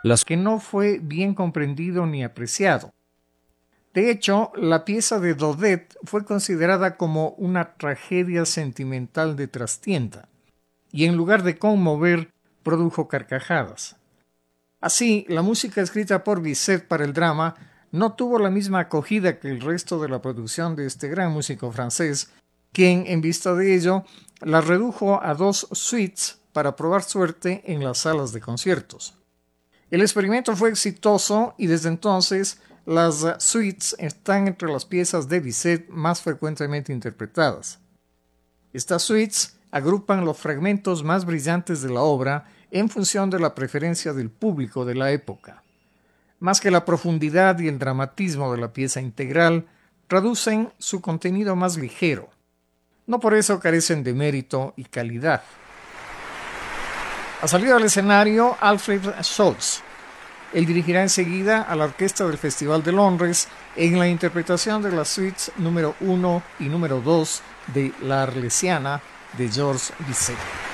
las que no fue bien comprendido ni apreciado. De hecho, la pieza de Daudet fue considerada como una tragedia sentimental de trastienda, y en lugar de conmover, produjo carcajadas. Así, la música escrita por Bizet para el drama no tuvo la misma acogida que el resto de la producción de este gran músico francés, quien, en vista de ello, la redujo a 2 suites para probar suerte en las salas de conciertos. El experimento fue exitoso y desde entonces las suites están entre las piezas de Bizet más frecuentemente interpretadas. Estas suites agrupan los fragmentos más brillantes de la obra en función de la preferencia del público de la época. Más que la profundidad y el dramatismo de la pieza integral, traducen su contenido más ligero. No por eso carecen de mérito y calidad. Ha salido al escenario Alfred Scholz. Él dirigirá enseguida a la orquesta del Festival de Londres en la interpretación de las suites número 1 y número 2 de La Arlesiana de Georges Bizet.